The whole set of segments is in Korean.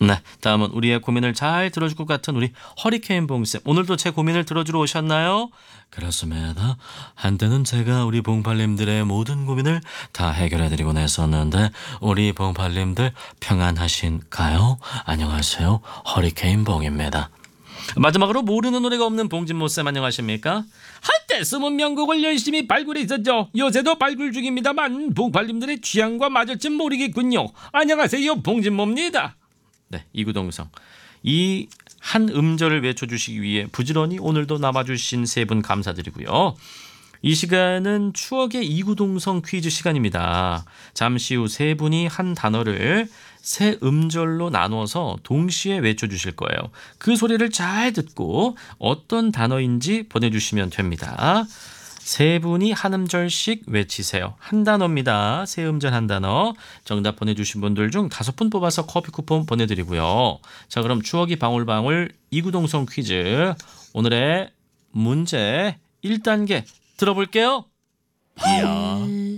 네, 다음은 우리의 고민을 잘 들어줄 것 같은 우리 허리케인 봉쌤. 오늘도 제 고민을 들어주러 오셨나요? 그렇습니다. 한때는 제가 우리 봉팔님들의 모든 고민을 다 해결해드리곤 했었는데 우리 봉팔님들 평안하신가요? 안녕하세요. 허리케인 봉입니다. 마지막으로 모르는 노래가 없는 봉진모쌤 안녕하십니까? 한때 숨은 명곡을 열심히 발굴했었죠. 요새도 발굴 중입니다만 봉팔님들의 취향과 맞을지 모르겠군요. 안녕하세요. 봉진모입니다. 네, 이구동성. 이 한 음절을 외쳐주시기 위해 부지런히 오늘도 남아주신 세 분 감사드리고요. 이 시간은 추억의 이구동성 퀴즈 시간입니다. 잠시 후 세 분이 한 단어를 세 음절로 나눠서 동시에 외쳐주실 거예요. 그 소리를 잘 듣고 어떤 단어인지 보내주시면 됩니다. 세 분이 한 음절씩 외치세요. 한 단어입니다. 세 음절 한 단어. 정답 보내주신 분들 중 5분 뽑아서 커피 쿠폰 보내드리고요. 자, 그럼 추억이 방울방울 이구동성 퀴즈. 오늘의 문제 1단계 들어볼게요. 이야.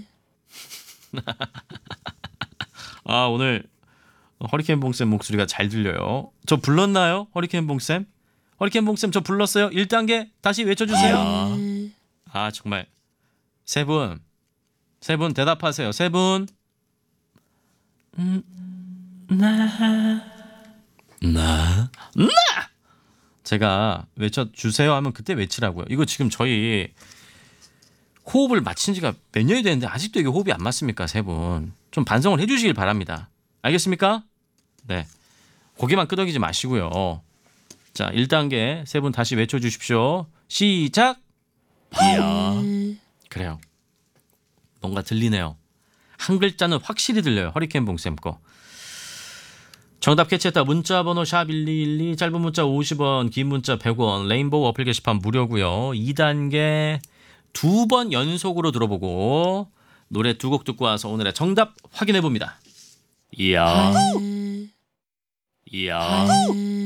아, 오늘 허리케인 봉쌤 목소리가 잘 들려요. 저 불렀나요? 허리케인 봉쌤? 허리케인 봉쌤 저 불렀어요? 1단계 다시 외쳐주세요. 아, 정말 세 분 대답하세요. 세 분. 나. 제가 외쳐주세요 하면 그때 외치라고요. 이거 지금 저희 호흡을 맞춘 지가 몇 년이 됐는데 아직도 이게 호흡이 안 맞습니까? 세 분. 좀 반성을 해주시길 바랍니다. 알겠습니까? 네. 고개만 끄덕이지 마시고요. 자, 1단계 세 분 다시 외쳐주십시오. 시작. 이야. 그래요. 뭔가 들리네요. 한 글자는 확실히 들려요. 허리케인 봉쌤 거. 정답 캐치했다. 문자번호 샵1212 짧은 문자 50원 긴 문자 100원 레인보우 어플 게시판 무료고요. 2단계 2번 연속으로 들어보고 노래 2곡 듣고 와서 오늘의 정답 확인해 봅니다. 이야.